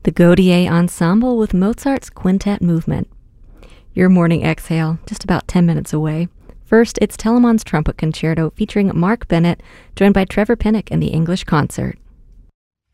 The Gaudier Ensemble with Mozart's Quintet Movement. Your morning exhale, just about 10 minutes away. First, it's Telemann's Trumpet Concerto featuring Mark Bennett, joined by Trevor Pinnock and the English Concert.